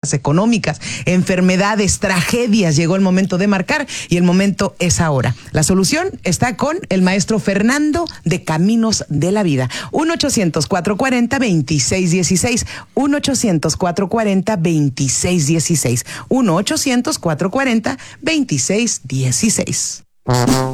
finanzas, económicas, enfermedades, tragedias. Llegó el momento de marcar y el momento es ahora. La solución está con el maestro Fernando de Caminos de la Vida. 1-800-440-2616. 1-800-440-2616. 1-800-440-2616.